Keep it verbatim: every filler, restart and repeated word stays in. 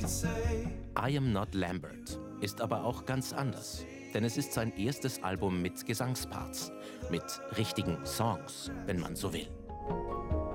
I Am Not Lambert ist aber auch ganz anders. Denn es ist sein erstes Album mit Gesangsparts, mit richtigen Songs, wenn man so will.